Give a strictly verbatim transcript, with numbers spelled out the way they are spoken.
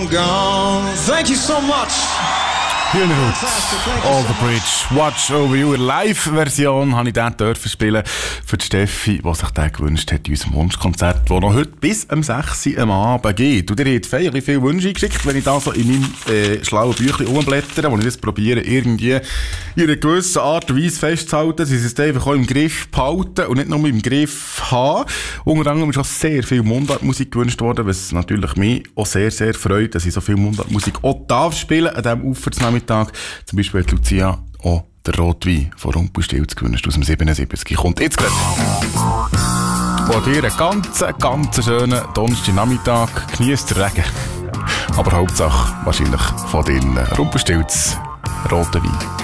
Thank you so much. Hühnerhut, All the Bridge, Watch Over You. In Live-Version habe ich den dürfen spielen für die Steffi, die sich den gewünscht hat in unserem Wunschkonzert, das noch heute bis am sechs Uhr am Abend geht. Und ihr habt feierlich viele Wünsche eingeschickt, wenn ich da so in meinem äh, schlauen Büchlein umblättere, wo ich das probiere, irgendwie in einer gewissen Art und Weise festzuhalten, dass ich es einfach auch im Griff behalten und nicht nur im Griff haben. Unter anderem ist auch sehr viel Mundartmusik gewünscht worden, was natürlich mich auch sehr, sehr freut, dass ich so viel Mundartmusik auch darf spielen an diesem Uferznachmittag. Zum Beispiel hat Lucia auch der Rotwein von Rumpelstilz gewünscht aus dem siebenundsiebzig. Kommt jetzt gleich. Von dir einen ganz, ganz schönen Donnerstagnachmittag. Genießt den Regen. Aber Hauptsache wahrscheinlich von den Rumpelstilz roten Wein.